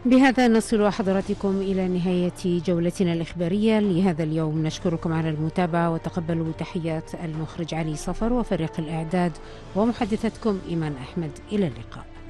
بهذا نصل حضراتكم إلى نهاية جولتنا الإخبارية لهذا اليوم. نشكركم على المتابعة وتقبلوا تحيات المخرج علي صفر وفريق الإعداد ومحدثتكم إيمان أحمد. إلى اللقاء.